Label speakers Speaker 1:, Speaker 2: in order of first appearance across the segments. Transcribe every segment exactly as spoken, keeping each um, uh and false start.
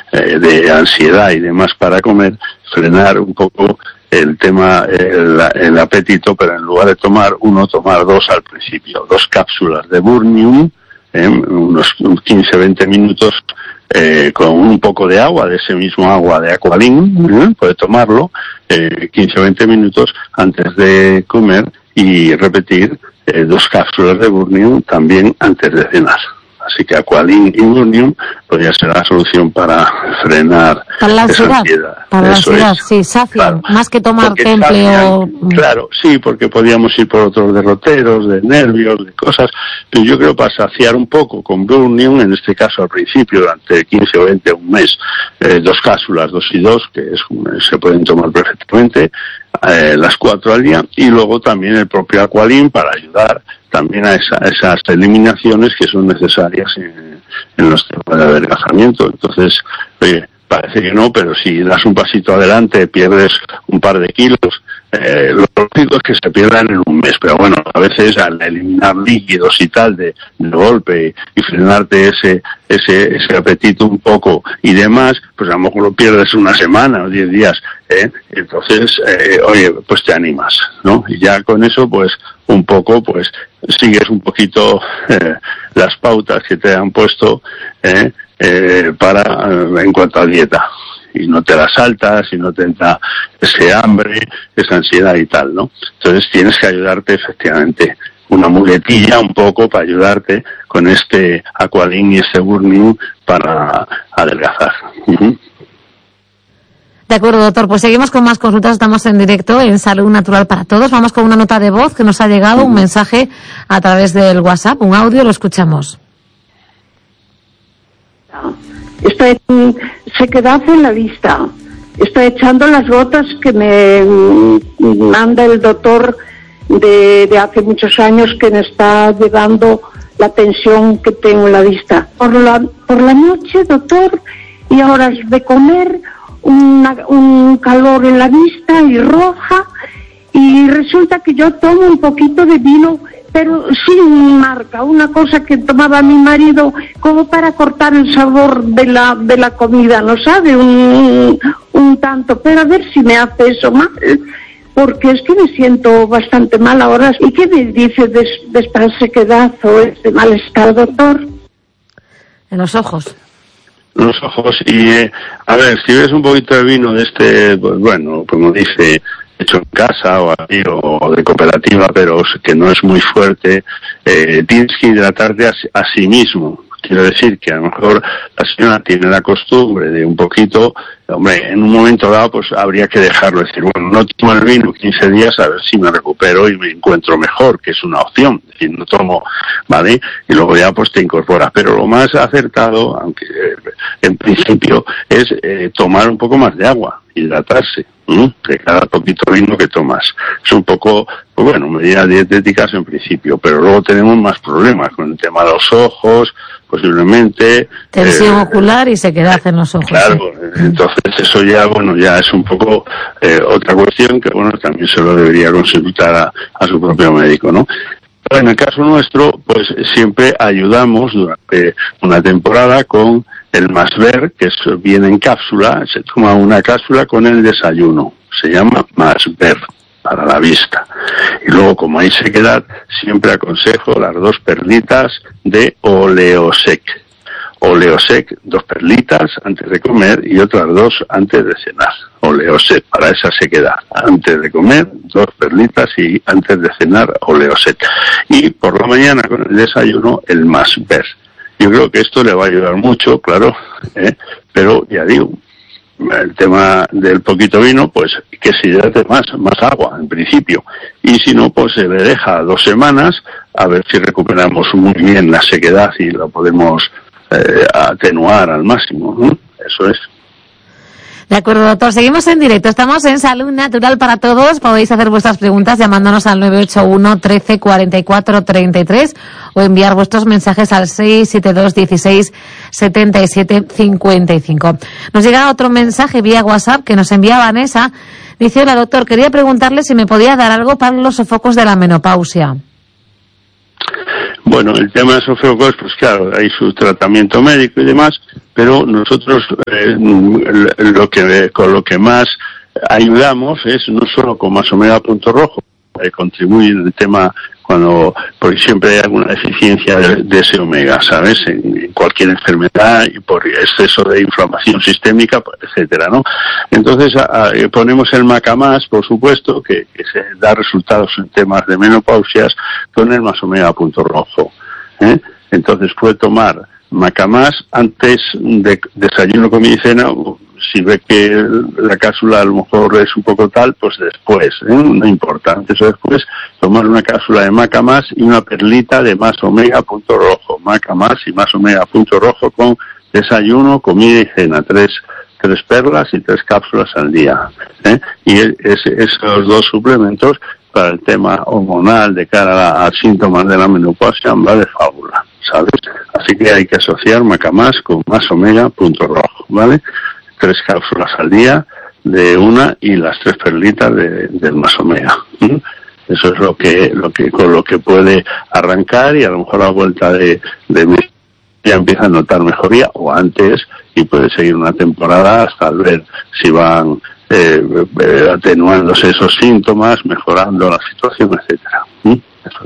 Speaker 1: eh, de ansiedad y demás para comer, frenar un poco el tema, el, el apetito, pero en lugar de tomar uno, tomar dos al principio, dos cápsulas de Burnium, eh, unos quince a veinte minutos, eh, con un poco de agua, de ese mismo agua de Aqualin, ¿eh? Puede tomarlo, eh, quince a veinte minutos antes de comer y repetir eh, dos cápsulas de Burnium también antes de cenar. Así que Aqualin y Burnium podría ser la solución para frenar
Speaker 2: para la ansiedad,
Speaker 1: esa ansiedad.
Speaker 2: Para
Speaker 1: Eso
Speaker 2: la ansiedad,
Speaker 1: es.
Speaker 2: sí, sacian,
Speaker 1: Claro.
Speaker 2: más que tomar
Speaker 1: Porque
Speaker 2: temple
Speaker 1: sacian,
Speaker 2: o...
Speaker 1: Claro, sí, porque podríamos ir por otros derroteros, de nervios, de cosas, pero yo creo para saciar un poco con Burnium, en este caso al principio, durante quince o veinte, un mes, eh, dos cápsulas, dos y dos, que es, se pueden tomar perfectamente, eh, las cuatro al día, y luego también el propio Aqualin para ayudar también a, esa, a esas eliminaciones que son necesarias en, en los temas de adelgazamiento. Entonces, oye, parece que no, pero si das un pasito adelante, pierdes un par de kilos. Eh, lo lógico es que se pierdan en un mes, pero bueno, a veces al eliminar líquidos y tal de, de golpe y frenarte ese, ese, ese apetito un poco y demás, pues a lo mejor lo pierdes una semana o diez días, ¿eh? Entonces, eh, oye, pues te animas, ¿no? Y ya con eso, pues un poco, pues sigues un poquito eh, las pautas que te han puesto, ¿eh? Eh, para, eh, en cuanto a dieta. Y no te la saltas, y no te entra ese hambre, esa ansiedad y tal, ¿no? Entonces tienes que ayudarte efectivamente, una muletilla un poco para ayudarte con este Aqualin y este Burnium para adelgazar. Uh-huh.
Speaker 2: De acuerdo, doctor, pues seguimos con más consultas, estamos en directo en Salud Natural para Todos. Vamos con una nota de voz que nos ha llegado, uh-huh. un mensaje a través del WhatsApp, un audio, lo escuchamos.
Speaker 3: Estoy sequedad en la vista. Estoy echando las gotas que me manda el doctor de, de hace muchos años, que me está llevando la tensión que tengo en la vista. Por la, por la noche, doctor, y a horas de comer, una, un calor en la vista y roja, y resulta que yo tomo un poquito de vino, pero sin marca, una cosa que tomaba mi marido como para cortar el sabor de la de la comida, ¿no sabe? Un, un tanto, pero a ver si me hace eso mal, porque es que me siento bastante mal ahora. ¿Y qué me dice de, de esta sequedad o este malestar, doctor?
Speaker 2: En los ojos.
Speaker 1: Los ojos, y eh, a ver, si ves un poquito de vino de este, pues bueno, como dice, hecho en casa o, así, o de cooperativa, pero que no es muy fuerte, eh, tienes que hidratarte a, a sí mismo. Quiero decir que a lo mejor la señora tiene la costumbre de un poquito, hombre, en un momento dado pues habría que dejarlo, decir, bueno, no tomo el vino quince días a ver si me recupero y me encuentro mejor, que es una opción, es decir, no tomo, ¿vale? Y luego ya pues te incorporas. Pero lo más acertado, aunque eh, en principio, es eh, tomar un poco más de agua, hidratarse, ¿no? De cada poquito vino que tomas. Es un poco, pues bueno, medidas dietéticas en principio, pero luego tenemos más problemas con el tema de los ojos, posiblemente.
Speaker 2: Tensión
Speaker 1: eh,
Speaker 2: ocular y sequedad en los ojos.
Speaker 1: Claro,
Speaker 2: ¿sí?
Speaker 1: Entonces eso ya, bueno, ya es un poco eh, otra cuestión que, bueno, también se lo debería consultar a, a su propio médico, ¿no? Pero en el caso nuestro, pues siempre ayudamos durante una temporada con el Masver, que es, viene en cápsula, se toma una cápsula con el desayuno, se llama Masver para la vista. Y luego, como hay sequedad, siempre aconsejo las dos perlitas de Oleosec. Oleosec, dos perlitas antes de comer y otras dos antes de cenar. Oleosec, para esa sequedad. Antes de comer, dos perlitas y antes de cenar, Oleosec. Y por la mañana con el desayuno, el Masver. Yo creo que esto le va a ayudar mucho, claro, ¿eh? Pero ya digo, el tema del poquito vino, pues que se hidrate más, más agua en principio. Y si no, pues se le deja dos semanas a ver si recuperamos muy bien la sequedad y la podemos eh, atenuar al máximo, ¿no? Eso es.
Speaker 2: De acuerdo, doctor. Seguimos en directo. Estamos en Salud Natural para Todos. Podéis hacer vuestras preguntas llamándonos al nueve ocho uno, trece, cuarenta y cuatro, treinta y tres o enviar vuestros mensajes al seis siete dos, dieciséis, setenta y siete, cincuenta y cinco. Nos llega otro mensaje vía WhatsApp que nos envía Vanessa. Dice, hola doctor, quería preguntarle si me podía dar algo para los sofocos de la menopausia.
Speaker 1: Bueno, el tema de esofagos, pues claro, hay su tratamiento médico y demás, pero nosotros eh, lo que con lo que más ayudamos es no solo con Más Omega Punto Rojo, que contribuye en el tema cuando, porque siempre hay alguna deficiencia de, de ese omega, ¿sabes? En, en cualquier enfermedad y por exceso de inflamación sistémica, etcétera, ¿no? Entonces a, a, ponemos el Macamás, por supuesto, que, que se da resultados en temas de menopausias con el Más Omega Punto Rojo, ¿eh? Entonces puede tomar Macamás antes de desayuno, comida y cena. Si ve que la cápsula a lo mejor es un poco tal, pues después, ¿eh? No importa, antes o después, tomar una cápsula de Macamás y una perlita de Más Omega Punto Rojo. Macamás y Más Omega Punto Rojo con desayuno, comida y cena. Tres, tres perlas y tres cápsulas al día, ¿eh? Y es, esos dos suplementos para el tema hormonal de cara a, a síntomas de la menopausia va de fábula, ¿sabes? Así que hay que asociar Macamás con Más Omega Punto Rojo, ¿vale? Tres cápsulas al día de una y las tres perlitas de, del Más Omega. ¿Mm? Eso es lo que, lo que, con lo que puede arrancar, y a lo mejor a vuelta de, de mes ya empieza a notar mejoría, o antes, y puede seguir una temporada hasta ver si van eh, eh, atenuándose esos síntomas, mejorando la situación, etcétera. ¿Mm? Eso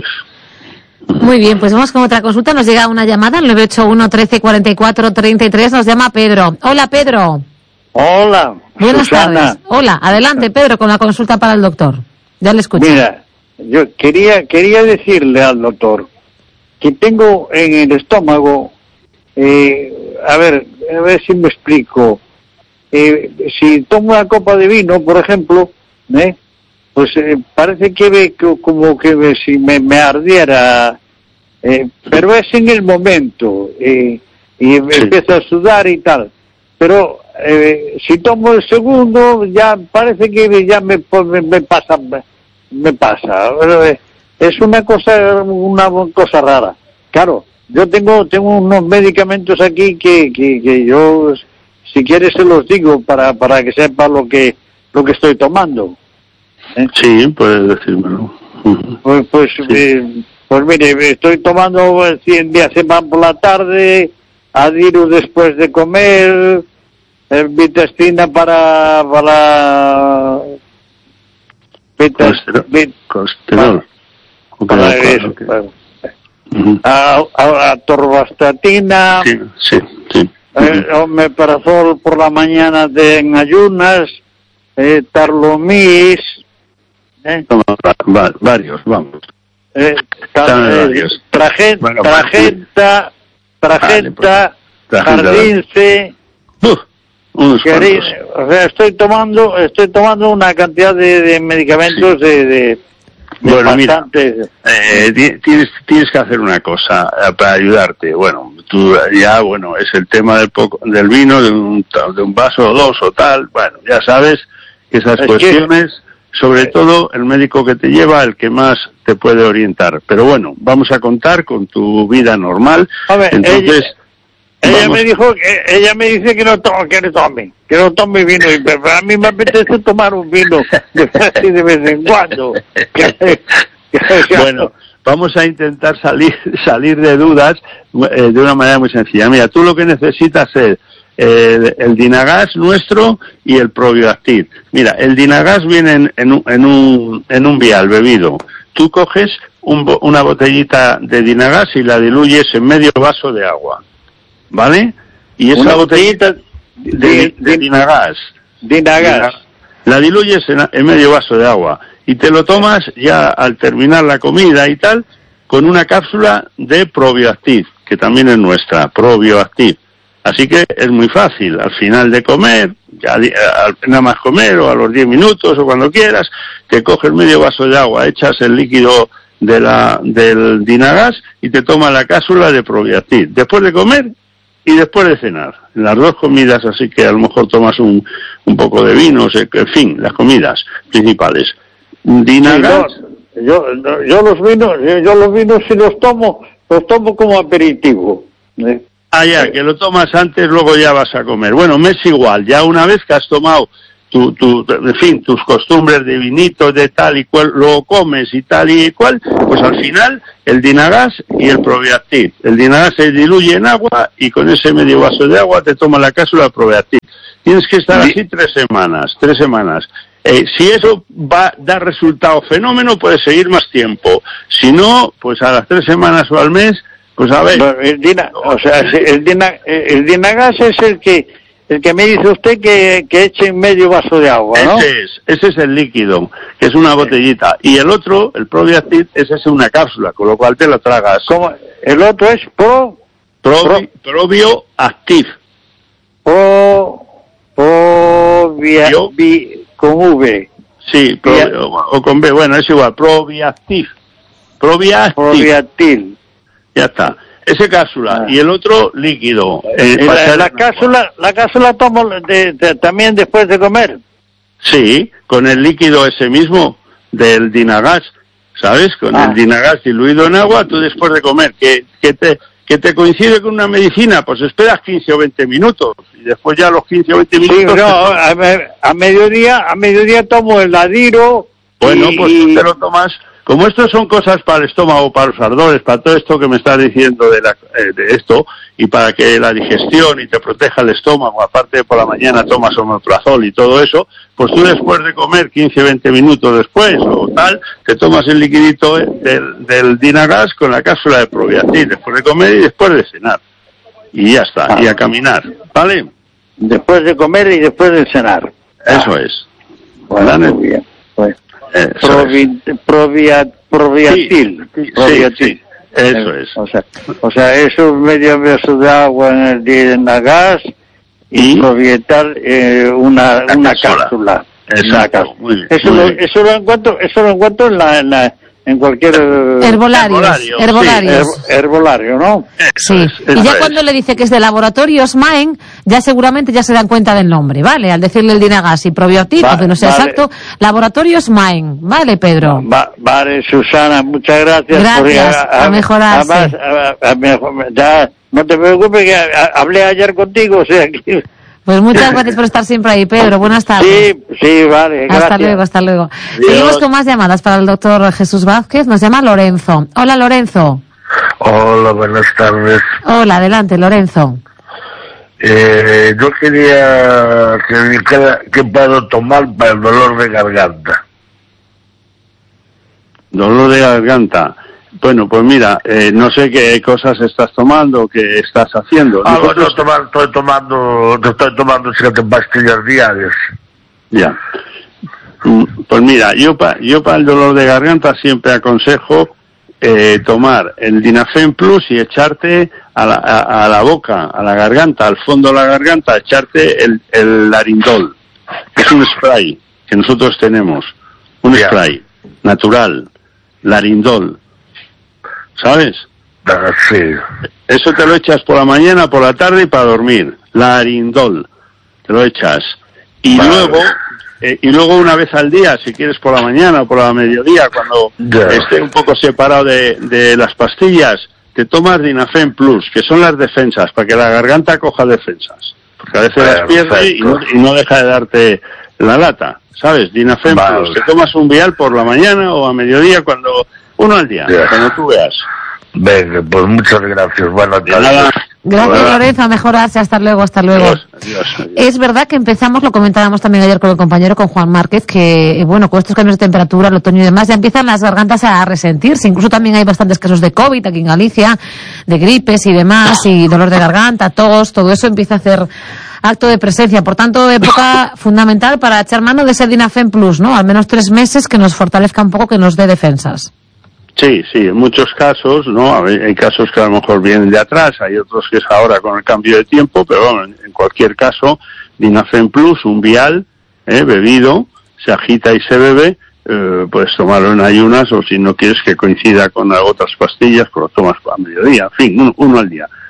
Speaker 1: es.
Speaker 2: Muy bien, pues vamos con otra consulta. Nos llega una llamada al nueve ocho uno, trece, cuarenta y cuatro, treinta y tres. Nos llama Pedro. Hola, Pedro.
Speaker 4: Hola,
Speaker 2: buenas
Speaker 4: Susana.
Speaker 2: tardes. Hola, adelante, Pedro, con la consulta para el doctor. Ya le escucho.
Speaker 4: Mira, yo quería quería decirle al doctor que tengo en el estómago, eh, a ver, a ver si me explico. Eh, si tomo una copa de vino, por ejemplo, ¿eh? pues eh, parece que ve que, como que me, si me, me ardiera, eh, pero es en el momento, eh, y sí. Empiezo a sudar y tal. Pero eh, si tomo el segundo, ya parece que ya me, me, me pasa, me, me pasa. Es una cosa, una cosa rara. Claro, yo tengo, tengo unos medicamentos aquí que, que, que yo, si quieres se los digo para, para que sepa lo que, lo que estoy tomando. ¿Eh?
Speaker 1: Sí, puedes decírmelo.
Speaker 4: Pues, pues, sí. eh, pues mire, estoy tomando cien días semana por la tarde, Adirus después de comer, eh, vitestina para para vitas,
Speaker 1: colesterol,
Speaker 4: vit,
Speaker 1: colesterol.
Speaker 4: Para, para
Speaker 1: okay,
Speaker 4: eso,
Speaker 1: okay.
Speaker 4: para, uh-huh. a, a, a torvastatina,
Speaker 1: sí, sí, sí.
Speaker 4: Eh, uh-huh. Omeprazol por la mañana de, en ayunas, eh, Tarlomis, eh.
Speaker 1: Toma, va, varios, vamos.
Speaker 4: Eh, eh, tragen, bueno, tragenta, tragenta,
Speaker 1: pues,
Speaker 4: jardince,
Speaker 1: Uf, unos
Speaker 4: queréis, o sea, estoy tomando, estoy tomando una cantidad de, de medicamentos sí. de, de, de
Speaker 1: bueno,
Speaker 4: bastante.
Speaker 1: Mira, eh, tienes, tienes que hacer una cosa eh, para ayudarte. Bueno, tú ya, bueno, es el tema del poco, del vino, de un, de un vaso o dos o tal. Bueno, ya sabes que esas es cuestiones. Que... Sobre todo el médico que te lleva, el que más te puede orientar. Pero bueno, vamos a contar con tu vida normal.
Speaker 4: A ver,
Speaker 1: entonces
Speaker 4: ella, ella me dijo que ella me dice que no tome, que no tome, que no tome vino. Y pero a mí me apetece tomar un vino de, de vez en cuando.
Speaker 1: Bueno, vamos a intentar salir salir de dudas eh, de una manera muy sencilla. Mira, tú lo que necesitas es El, el Dinagas nuestro y el Probioactiv. Mira, el Dinagas viene en, en, un, en, un, en un vial bebido. Tú coges un, una botellita de Dinagas y la diluyes en medio vaso de agua, ¿vale? Y esa botellita de, de, de Dinagas,
Speaker 4: Dinagas,
Speaker 1: la diluyes en, en medio vaso de agua y te lo tomas ya al terminar la comida y tal, con una cápsula de Probioactiv, que también es nuestra, Probioactiv. Así que es muy fácil, al final de comer, ya nada más comer o a los diez minutos o cuando quieras, te coges medio vaso de agua, echas el líquido de la del Dinagas y te tomas la cápsula de Probioactiv, después de comer y después de cenar, en las dos comidas, así que a lo mejor tomas un, un poco de vino, en fin, las comidas principales. Dinagas...
Speaker 4: Sí, yo, yo, yo los vinos, yo los vinos si los tomo, los tomo como aperitivo, ¿eh?
Speaker 1: Ah, ya, que lo tomas antes, luego ya vas a comer. Bueno, me es igual, ya una vez que has tomado tu, tu, en fin, tus costumbres de vinito, de tal y cual, lo comes y tal y cual, pues al final el Dynagas y el Probiactiv. El Dynagas se diluye en agua y con ese medio vaso de agua te toma la cápsula Probiactiv. Tienes que estar así tres semanas, tres semanas. Eh, si eso va a dar resultado fenómeno, puedes seguir más tiempo. Si no, pues a las tres semanas o al mes, pues a ver.
Speaker 4: No, el Dina, o sea, el, Dina, el Dynagas es el que el que me dice usted que, que eche en medio vaso de agua, ¿no?
Speaker 1: Ese es, ese es el líquido, que es una botellita. Y el otro, el Probiactiv, ese es una cápsula, con lo cual te lo tragas.
Speaker 4: ¿Cómo? El otro es Pro...
Speaker 1: Probi, pro, Probioactiv.
Speaker 4: Pro... Probia... Bi, con V.
Speaker 1: Sí, pro, o, o con B, bueno, es igual, Probiactiv. Probiactiv.
Speaker 4: Probiactiv.
Speaker 1: Ya está. Ese cápsula, ah. y el otro líquido.
Speaker 4: Eh, la, la cápsula, la cápsula tomo de, de, también después de comer.
Speaker 1: Sí, con el líquido ese mismo del Dynagas, ¿sabes? Con ah. el Dynagas diluido en agua, tú después de comer, que, que te que te coincide con una medicina, pues esperas quince o veinte minutos y después ya a los quince o veinte minutos.
Speaker 4: Sí, no, a, a mediodía, a mediodía tomo el Ladiro.
Speaker 1: Bueno,
Speaker 4: y,
Speaker 1: pues tú te lo tomas. Como esto son cosas para el estómago, para los ardores, para todo esto que me estás diciendo de, la, eh, de esto, y para que la digestión y te proteja el estómago, aparte de por la mañana tomas omeprazol y todo eso, pues tú después de comer quince o veinte minutos después o tal, te tomas el liquidito del, del Dynagas con la cápsula de Probiactiv, después de comer y después de cenar. Y ya está, ah. y a caminar, ¿vale?
Speaker 4: Después de comer y después de cenar.
Speaker 1: Eso ah. es.
Speaker 4: Bueno, muy bien. Pues. Probi, probia, probiatil,
Speaker 1: sí, sí,
Speaker 4: probiatil.
Speaker 1: Sí, eso es.
Speaker 4: O sea, o sea, es un medio vaso de agua en el Dynagas y, y Probiatal eh, una una, una cápsula.
Speaker 1: Exacto.
Speaker 4: Muy bien, eso, muy lo, bien. eso lo encuentro, eso lo encuentro en la, en la en cualquier
Speaker 2: herbolarios,
Speaker 1: herbolarios,
Speaker 2: herbolarios.
Speaker 4: Sí, her, herbolario, ¿no?
Speaker 2: Sí. Es, y ya es. Cuando le dice que es de laboratorios Maen, ya seguramente ya se dan cuenta del nombre, ¿vale? Al decirle el Dynagas y Probiactiv, aunque no sea vale. exacto, laboratorios Maen, ¿vale, Pedro?
Speaker 4: Va, vale, Susana, muchas gracias.
Speaker 2: Gracias, por, a, a mejorarse.
Speaker 4: Además, a, a, a, ya, no te preocupes que a, a, hablé ayer contigo, o sea que...
Speaker 2: Pues muchas gracias por estar siempre ahí, Pedro. Buenas tardes.
Speaker 4: Sí, sí, vale. Gracias.
Speaker 2: Hasta luego, hasta luego.
Speaker 1: Dios.
Speaker 2: Seguimos con más llamadas para el doctor Jesús Vázquez. Nos llama Lorenzo. Hola, Lorenzo.
Speaker 5: Hola, buenas tardes.
Speaker 2: Hola, adelante, Lorenzo.
Speaker 5: Eh, yo quería que me dijera qué puedo tomar para el dolor de garganta.
Speaker 1: Dolor de garganta. Bueno, pues mira, eh, no sé qué cosas estás tomando, qué estás haciendo.
Speaker 5: Ah, Nosotros... no, tomar, estoy tomando, estoy tomando siete pastillas diarias.
Speaker 1: Ya. Pues mira, yo para yo para el dolor de garganta siempre aconsejo eh, tomar el Dinafen Plus y echarte a la, a, a la boca, a la garganta, al fondo de la garganta, echarte el, el Larindol, que es un spray que nosotros tenemos, un ya. spray natural, Larindol. ¿Sabes?
Speaker 5: Sí.
Speaker 1: Eso te lo echas por la mañana, por la tarde y para dormir. Larindol. Te lo echas. Y vale. luego, eh, y luego una vez al día, si quieres por la mañana o por la mediodía, cuando yeah. esté un poco separado de, de las pastillas, te tomas Dinafen Plus, que son las defensas, para que la garganta coja defensas. Porque a veces Perfecto. las pierde y no, y no deja de darte la lata. ¿Sabes? Dinafen vale. Plus. Te tomas un vial por la mañana o a mediodía cuando... Uno al día, yeah. cuando tú veas.
Speaker 5: Venga, pues muchas gracias. Buenas
Speaker 2: tardes. Gracias, Lorenzo. A mejorarse. Hasta luego, hasta luego.
Speaker 1: Adiós, adiós, adiós.
Speaker 2: Es verdad que empezamos, lo comentábamos también ayer con el compañero, con Juan Márquez, que, bueno, con estos cambios de temperatura, el otoño y demás, ya empiezan las gargantas a resentirse. Incluso también hay bastantes casos de COVID aquí en Galicia, de gripes y demás, y dolor de garganta, tos, todo eso empieza a hacer acto de presencia. Por tanto, época fundamental para echar mano de ese Dinafen Plus, ¿no? Al menos tres meses que nos fortalezca un poco, que nos dé defensas.
Speaker 1: Sí, sí, en muchos casos, ¿no? Hay casos que a lo mejor vienen de atrás, hay otros que es ahora con el cambio de tiempo, pero bueno, en cualquier caso, Dinafen Plus, un vial, eh, bebido, se agita y se bebe, eh, puedes tomarlo en ayunas, o si no quieres que coincida con otras pastillas, pues lo tomas a mediodía, en fin, uno, uno al día.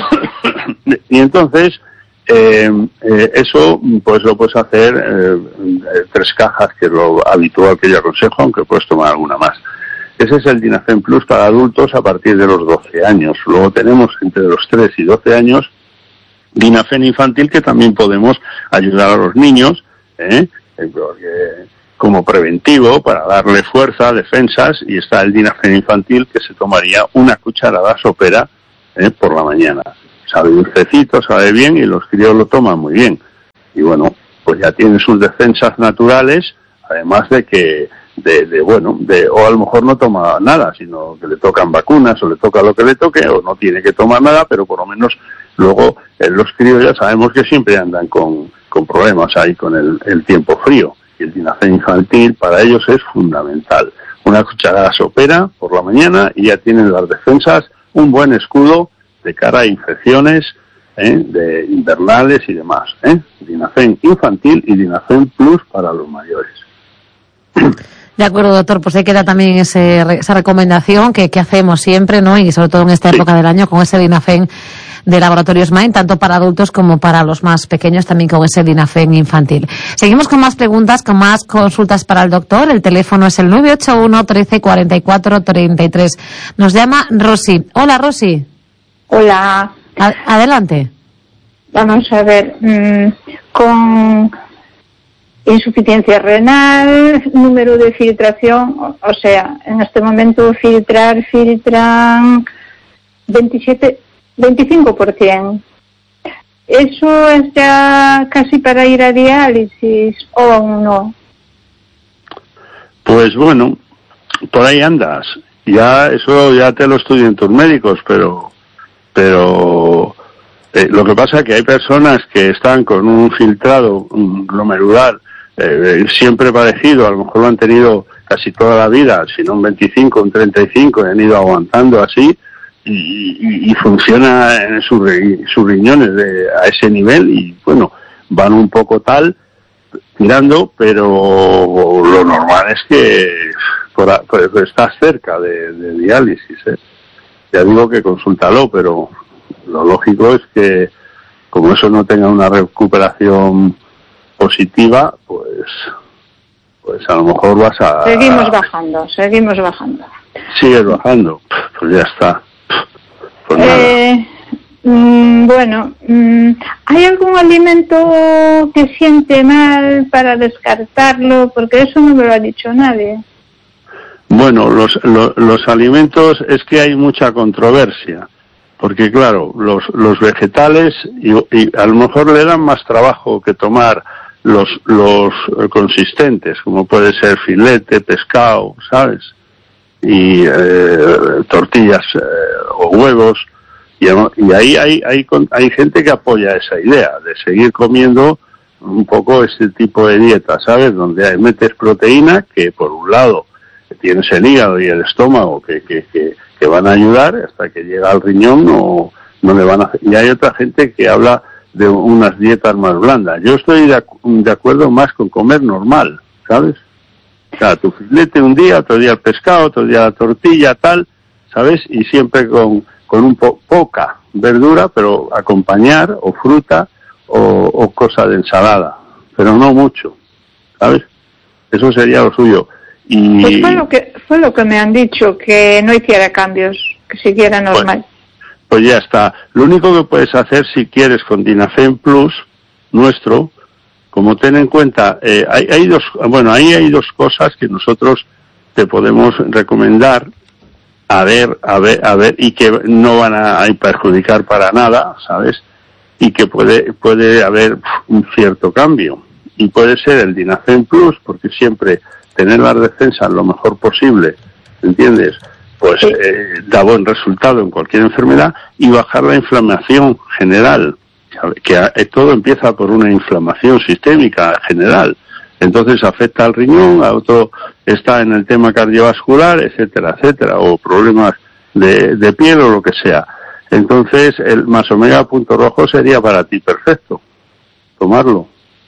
Speaker 1: Y entonces, eh, eh, eso pues lo puedes hacer eh, tres cajas, que es lo habitual que yo aconsejo, aunque puedes tomar alguna más. Ese es el Dinafen Plus para adultos a partir de los doce años. Luego tenemos entre los tres y doce años Dinafen infantil, que también podemos ayudar a los niños ¿eh? Porque, como preventivo, para darle fuerza, defensas, y está el Dinafen infantil, que se tomaría una cucharada sopera ¿eh? por la mañana. Sabe dulcecito, sabe bien, y los críos lo toman muy bien. Y bueno, pues ya tiene sus defensas naturales, además de que, de, de bueno, de o a lo mejor no toma nada, sino que le tocan vacunas, o le toca lo que le toque, o no tiene que tomar nada, pero por lo menos luego eh, los críos ya sabemos que siempre andan con, con problemas ahí con el, el tiempo frío. Y el Dinafen infantil para ellos es fundamental. Una cucharada sopera por la mañana y ya tienen las defensas, un buen escudo de cara a infecciones ¿eh? de invernales y demás. ¿eh? Dinafen infantil y Dinafen Plus para los mayores.
Speaker 2: De acuerdo, doctor, pues ahí queda también ese, esa recomendación que, que hacemos siempre, ¿no? Y sobre todo en esta sí. época del año con ese Dinafen de Laboratorios Mind, tanto para adultos como para los más pequeños, también con ese Dinafen infantil. Seguimos con más preguntas, con más consultas para el doctor. El teléfono es el nueve ocho uno, trece, cuarenta y cuatro, treinta y tres. Nos llama Rosy. Hola, Rosy.
Speaker 3: Hola.
Speaker 2: A- adelante.
Speaker 3: Vamos a ver, mmm, con insuficiencia renal, número de filtración, o, o sea, en este momento filtrar, filtran veintisiete, veinticinco por ciento. ¿Eso es ya casi para ir a diálisis o aún no?
Speaker 1: Pues bueno, por ahí andas. Ya eso ya te lo estudian tus médicos, pero pero eh, lo que pasa es que hay personas que están con un filtrado un glomerular eh, siempre parecido, a lo mejor lo han tenido casi toda la vida, si no un veinticinco, un treinta y cinco, y han ido aguantando así, y, y, y funciona en sus, sus riñones de, a ese nivel, y bueno, van un poco tal, tirando, pero lo normal es que por, por, estás cerca de, de diálisis, ¿eh? Ya digo que consúltalo, pero lo lógico es que como eso no tenga una recuperación positiva, pues pues a lo mejor vas a...
Speaker 3: Seguimos bajando, seguimos bajando.
Speaker 1: Sigues bajando, pues ya está. Pues
Speaker 3: eh, mmm, bueno, mmm, ¿hay algún alimento que siente mal para descartarlo? Porque eso no me lo ha dicho nadie.
Speaker 1: Bueno, los, los, los alimentos es que hay mucha controversia, porque claro, los, los vegetales y, y a lo mejor le dan más trabajo que tomar los, los consistentes, como puede ser filete, pescado, ¿sabes? Y eh, tortillas eh, o huevos, y, y ahí hay, hay, hay gente que apoya esa idea de seguir comiendo un poco este tipo de dieta, ¿sabes? Donde hay, metes proteína, que por un lado tienes el hígado y el estómago que, que, que, que van a ayudar hasta que llega al riñón, no, no le van a hacer. Y hay otra gente que habla de unas dietas más blandas. Yo estoy de, de acuerdo más con comer normal, ¿sabes? O sea, tu filete un día, otro día el pescado, otro día la tortilla, tal, ¿sabes? Y siempre con, con un po, poca verdura, pero acompañar, o fruta, o, o cosa de ensalada, pero no mucho, ¿sabes? Eso sería lo suyo. Y
Speaker 3: pues fue lo que fue lo que me han dicho, que no hiciera cambios, que siguiera normal.
Speaker 1: Pues, pues ya está. Lo único que puedes hacer si quieres con Dinafen Plus nuestro, como ten en cuenta, eh, hay, hay dos, bueno, ahí hay dos cosas que nosotros te podemos recomendar a ver, a ver, a ver, y que no van a, a perjudicar para nada, ¿sabes? Y que puede puede haber un cierto cambio. Y puede ser el Dinafen Plus, porque siempre tener las defensas lo mejor posible, ¿entiendes? Pues
Speaker 3: sí.
Speaker 1: eh, da buen resultado en cualquier enfermedad, y bajar la inflamación general, que eh, todo empieza por una inflamación sistémica general. Entonces afecta al riñón, a otro está en el tema cardiovascular, etcétera, etcétera, o problemas de, de piel o lo que sea. Entonces el más omega punto rojo sería para ti perfecto, tomarlo,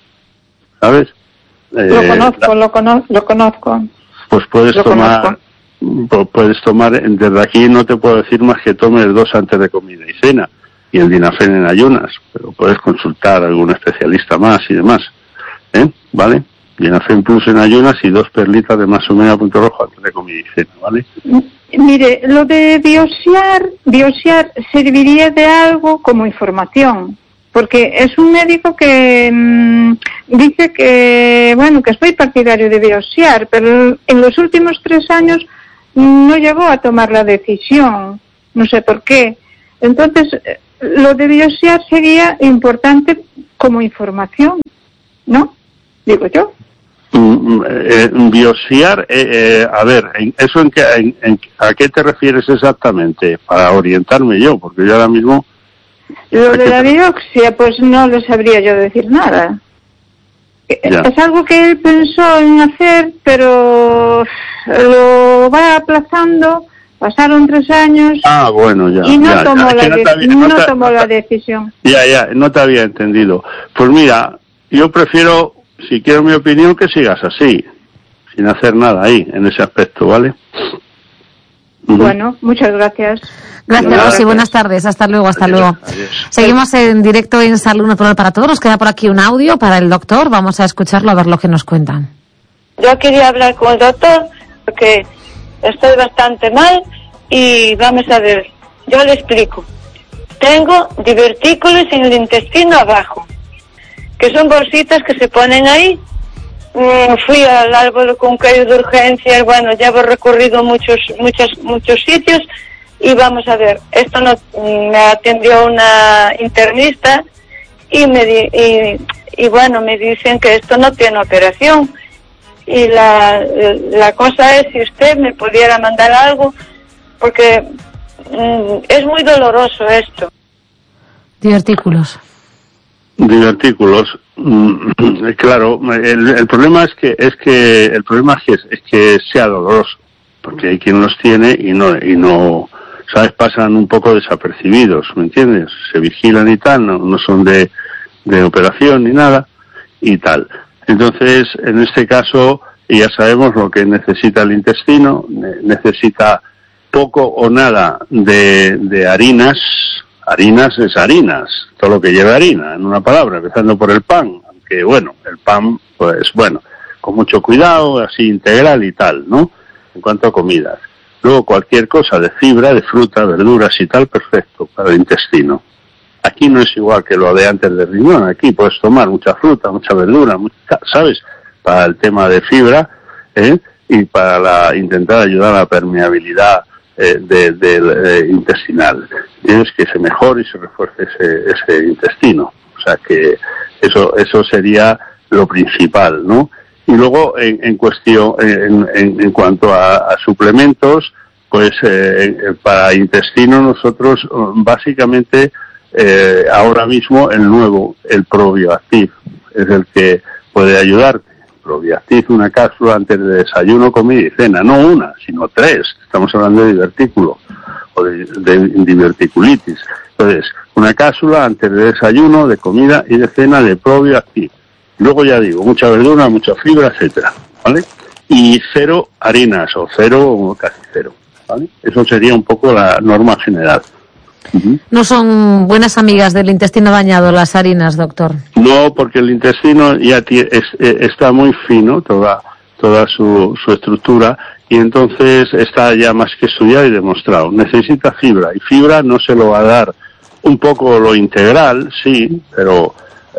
Speaker 1: ¿sabes?
Speaker 3: Eh, lo conozco, la, lo, cono- lo conozco.
Speaker 1: Pues puedes
Speaker 3: lo
Speaker 1: tomar, conozco. puedes tomar, desde aquí no te puedo decir más que tomes dos antes de comida y cena, y el Dinafen en ayunas, pero puedes consultar a algún especialista más y demás, ¿eh? ¿Vale? Dinafen Plus en ayunas y dos perlitas de más omega punto rojo antes de comida y cena, ¿vale?
Speaker 3: Mire, lo de biosiar, biosiar serviría de algo como información, porque es un médico que mmm,
Speaker 6: dice que, bueno, que soy partidario de Biosear, pero en los últimos tres años no llegó a tomar la decisión, no sé por qué. Entonces, lo de Biosear sería importante como información, ¿no? Digo yo.
Speaker 1: Mm, eh, Biosear, eh, eh, a ver, ¿eso en qué, en, en, a qué te refieres exactamente? Para orientarme yo, porque yo ahora mismo...
Speaker 6: Lo de la biopsia, pues no le sabría yo decir nada. Ya. Es algo que él pensó en hacer, pero lo va aplazando. Pasaron tres años.
Speaker 1: Ah, bueno, ya.
Speaker 6: Y no
Speaker 1: ya,
Speaker 6: tomó,
Speaker 1: ya.
Speaker 6: La,
Speaker 1: No
Speaker 6: de-
Speaker 1: te,
Speaker 6: no
Speaker 1: no te,
Speaker 6: tomó
Speaker 1: no
Speaker 6: la
Speaker 1: te,
Speaker 6: decisión.
Speaker 1: Ya, ya, no te había entendido. Pues mira, yo prefiero, si quiero mi opinión, que sigas así, sin hacer nada ahí, en ese aspecto, ¿vale? Uh-huh.
Speaker 6: Bueno, muchas gracias.
Speaker 2: Gracias,
Speaker 1: Nada.
Speaker 2: Rosy. Buenas tardes. Hasta luego, hasta
Speaker 1: Adiós,
Speaker 2: luego.
Speaker 1: adiós.
Speaker 2: Seguimos en directo en Salud Natural para Todos. Nos queda por aquí un audio para el doctor. Vamos a escucharlo a ver lo que nos cuentan.
Speaker 7: Yo quería hablar con el doctor porque estoy bastante mal y vamos a ver, yo le explico. Tengo divertículos en el intestino abajo, que son bolsitas que se ponen ahí. Mm, fui al árbol con caído de urgencias, bueno, ya he recorrido muchos, muchos, muchos sitios y vamos a ver, esto no, me atendió una internista y me di, y, y bueno, me dicen que esto no tiene operación. Y la, la cosa es si usted me pudiera mandar algo, porque mm, es muy doloroso esto.
Speaker 2: Divertículos.
Speaker 1: Divertículos, mm, claro, el, el problema es que es que el problema es que, es que sea doloroso, porque hay quien los tiene y no y no, sabes, pasan un poco desapercibidos, ¿me entiendes? Se vigilan y tal, no, no son de, de operación ni nada y tal. Entonces, en este caso, ya sabemos lo que necesita el intestino, necesita poco o nada de, de harinas. Harinas es harinas, todo lo que lleva harina, en una palabra, empezando por el pan, aunque bueno, el pan, pues bueno, con mucho cuidado, así integral y tal, ¿no? En cuanto a comidas. Luego cualquier cosa de fibra, de fruta, verduras y tal, perfecto para el intestino. Aquí no es igual que lo de antes del riñón, aquí puedes tomar mucha fruta, mucha verdura, mucha, ¿sabes? Para el tema de fibra, ¿eh? Y para la, intentar ayudar a la permeabilidad eh, de, de, de intestinal. Tienes que se mejore y se refuerce ese, ese intestino. O sea que eso eso sería lo principal, ¿no? Y luego en, en cuestión, en, en, en cuanto a, a suplementos, pues eh, para intestino nosotros básicamente eh, ahora mismo el nuevo, el ProBioactive, es el que puede ayudarte. ProBioactive, una cápsula antes de desayuno, comida y cena, no una, sino tres. Estamos hablando de divertículo o de, de diverticulitis. Entonces, una cápsula antes de desayuno, de comida y de cena de ProBioactive. Luego ya digo, mucha verdura, mucha fibra, etcétera, ¿vale? Y cero harinas o cero o casi cero, ¿vale? Eso sería un poco la norma general. Uh-huh.
Speaker 2: No son buenas amigas del intestino dañado las harinas, doctor.
Speaker 1: No, porque el intestino ya tiene, es, está muy fino, toda toda su, su estructura, y entonces está ya más que estudiado y demostrado. Necesita fibra, y fibra no se lo va a dar un poco lo integral, sí, pero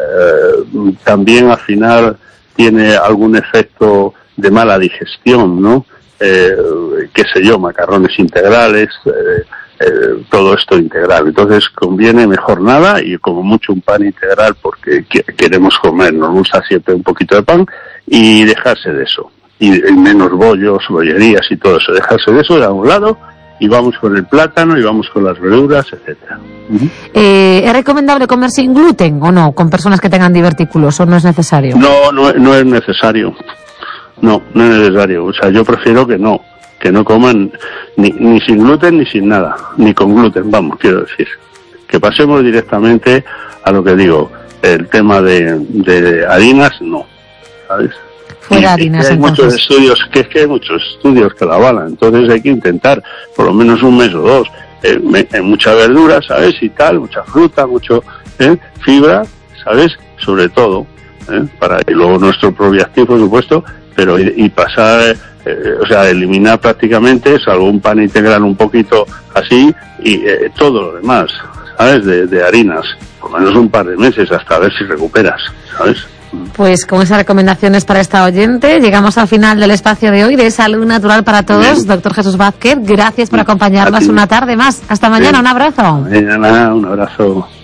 Speaker 1: eh, también al final tiene algún efecto de mala digestión, ¿no? Eh, qué sé yo, macarrones integrales, eh, Eh, todo esto integral. Entonces conviene mejor nada y como mucho un pan integral porque que, queremos comer, nos gusta siempre un poquito de pan y dejarse de eso. Y, y menos bollos, bollerías y todo eso. Dejarse de eso de a un lado y vamos con el plátano y vamos con las verduras, etcétera. Uh-huh.
Speaker 2: Eh, ¿Es recomendable comer sin gluten o no con personas que tengan divertículos o no es necesario?
Speaker 1: No, no, no es necesario. No, no es necesario. O sea, yo prefiero que no. Que no coman ni, ni sin gluten ni sin nada, ni con gluten, vamos, quiero decir. Que pasemos directamente a lo que digo, el tema de, de harinas, no, ¿sabes?
Speaker 2: Fuera harinas,
Speaker 1: hay
Speaker 2: entonces.
Speaker 1: muchos estudios, que es que hay muchos estudios que la avalan, entonces hay que intentar, por lo menos un mes o dos, eh, me, eh, mucha verdura, ¿sabes? Y tal, mucha fruta, mucho eh, fibra, ¿sabes? Sobre todo, eh, para y luego nuestro ProBioactive, por supuesto, pero y, y pasar... Eh, o sea, eliminar prácticamente, salvo un pan integral un poquito así, y eh, todo lo demás, ¿sabes? De, de harinas, por lo menos un par de meses hasta ver si recuperas, ¿sabes?
Speaker 2: Pues con esas recomendaciones para esta oyente, llegamos al final del espacio de hoy de Salud Natural para Todos. Bien. Doctor Jesús Vázquez, gracias por acompañarnos una tarde más. Hasta mañana, bien. Un abrazo.
Speaker 1: Mañana, un abrazo.